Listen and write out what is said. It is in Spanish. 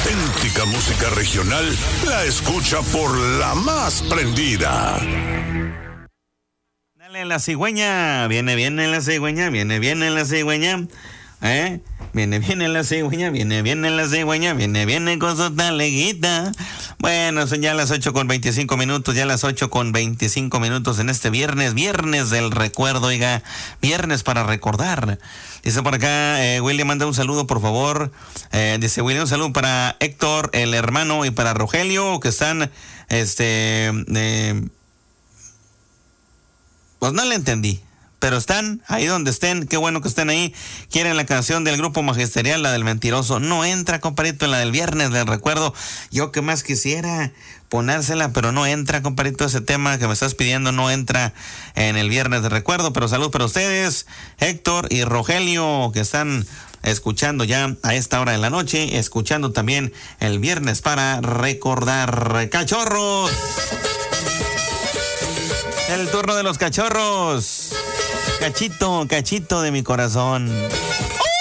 auténtica música regional la escucha por la más prendida. Dale la cigüeña, viene la cigüeña, viene la cigüeña, viene la cigüeña, viene la cigüeña, viene con su taleguita. Bueno, son ya las 8:25 minutos, ya las 8:25 minutos en este viernes del recuerdo, oiga, viernes para recordar. Dice por acá, William, manda un saludo, por favor. Dice William, un saludo para Héctor, el hermano, y para Rogelio, que están, pues no le entendí, pero están ahí donde estén, qué bueno que estén ahí. Quieren la canción del grupo magisterial, la del mentiroso. No entra, compadrito, en la del viernes del recuerdo. Yo que más quisiera ponérsela, pero no entra, compadrito, ese tema que me estás pidiendo no entra en el viernes del recuerdo. Pero salud para ustedes, Héctor y Rogelio, que están escuchando ya a esta hora de la noche, escuchando también el viernes para recordar. ¡Cachorros! El turno de los cachorros. Cachito de mi corazón.